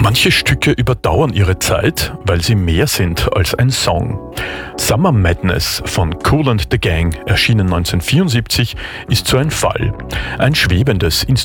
Manche Stücke überdauern ihre Zeit, weil sie mehr sind als ein Song. Summer Madness von Kool and the Gang, erschienen 1974, ist so ein Fall. Ein schwebendes